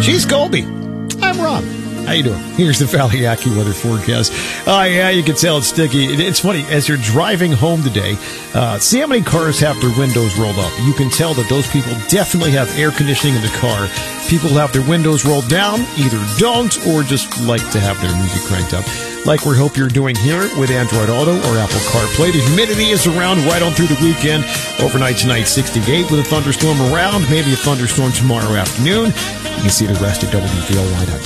She's Colby. I'm Rob. How you doing? Here's the Valley AccuWeather forecast. Oh, yeah, you can tell it's sticky. It's funny, as you're driving home today, see how many cars have their windows rolled up. You can tell that those people definitely have air conditioning in the car. People who have their windows rolled down either don't or just like to have their music cranked up, like we hope you're doing here with Android Auto or Apple CarPlay. The humidity is around right on through the weekend. Overnight tonight, 68 with a thunderstorm around, maybe a thunderstorm tomorrow afternoon. You can see the rest at WVLY.com.